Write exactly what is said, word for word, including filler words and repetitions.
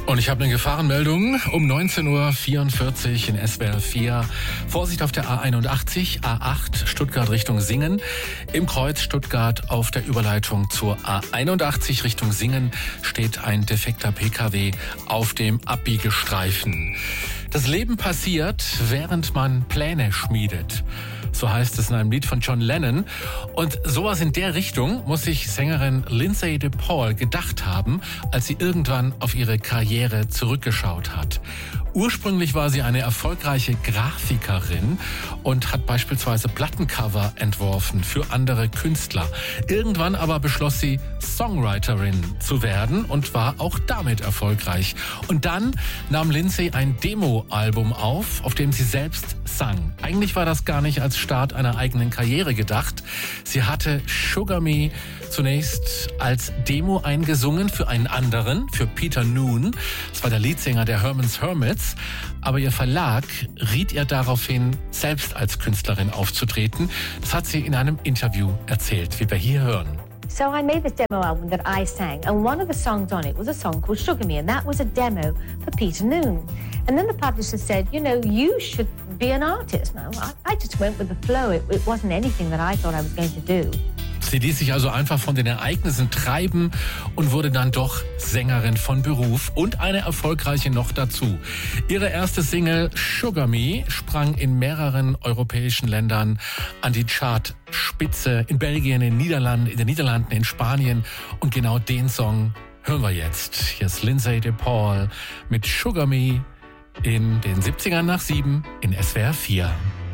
Und ich habe eine Gefahrenmeldung um neunzehn Uhr vierundvierzig in S W R vier. Vorsicht auf der A einundachtzig, A acht, Stuttgart Richtung Singen. Im Kreuz Stuttgart auf der Überleitung zur A einundachtzig Richtung Singen steht ein defekter P K W auf dem Abbiegestreifen. Das Leben passiert, während man Pläne schmiedet. So heißt es in einem Lied von John Lennon. Und sowas in der Richtung muss sich Sängerin Lindsay DePaul gedacht haben, als sie irgendwann auf ihre Karriere zurückgeschaut hat. Ursprünglich war sie eine erfolgreiche Grafikerin und hat beispielsweise Plattencover entworfen für andere Künstler. Irgendwann aber beschloss sie, Songwriterin zu werden und war auch damit erfolgreich. Und dann nahm Lindsay ein Demo-Album auf, auf dem sie selbst sang. Eigentlich war das gar nicht als Start einer eigenen Karriere gedacht. Sie hatte Sugar Me zunächst als Demo eingesungen für einen anderen, für Peter Noone. Das war der Leadsänger der Herman's Hermits. Aber ihr Verlag riet ihr daraufhin, selbst als Künstlerin aufzutreten. Das hat sie in einem Interview erzählt, wie wir hier hören. So I made this demo album that I sang, and one of the songs on it was a song called Sugar Me, and that was a demo for Peter Noone. And then the publisher said, you know, you should be an artist. No, I, I just went with the flow. It, it wasn't anything that I thought I was going to do. Sie ließ sich also einfach von den Ereignissen treiben und wurde dann doch Sängerin von Beruf und eine erfolgreiche noch dazu. Ihre erste Single Sugar Me sprang in mehreren europäischen Ländern an die Chartspitze, in Belgien, in den Niederlanden, in den Niederlanden, in Spanien, und genau den Song hören wir jetzt. Hier ist Lindsay DePaul mit Sugar Me in den siebzigern nach sieben in S W R vier.